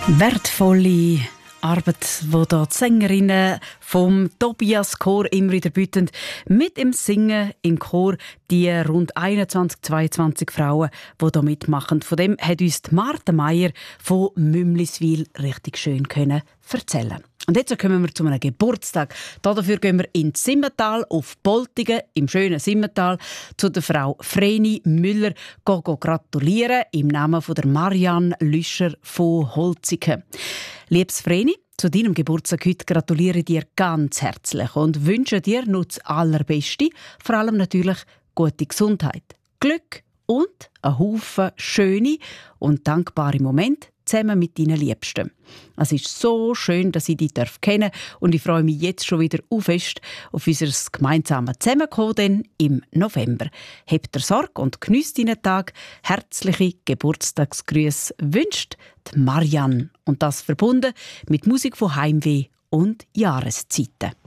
Wertvolle Arbeit, die hier die Sängerinnen vom Tobias Chor immer wieder bieten, mit dem Singen im Chor, die rund 21-22 Frauen, die hier mitmachen. Von dem hat uns die Martha Meier von Mümliswil richtig schön erzählen. Und jetzt kommen wir zu einem Geburtstag. Dafür gehen wir ins Simmental, auf Boltingen, im schönen Simmental, zu der Frau Vreni Müller gratulieren, im Namen von der Marianne Lüscher von Holzigen. Liebes Vreni, zu deinem Geburtstag heute gratuliere ich dir ganz herzlich und wünsche dir nur das Allerbeste, vor allem natürlich gute Gesundheit, Glück und einen Haufen schöne und dankbare Momente zusammen mit deinen Liebsten. Es ist so schön, dass ich dich kennen darf und ich freue mich jetzt schon wieder fest auf unser gemeinsames Zusammenkommen im November. Habt ihr Sorge und geniesst deinen Tag. Herzliche Geburtstagsgrüße wünscht die Marianne. Und das verbunden mit Musik von Heimweh und Jahreszeiten.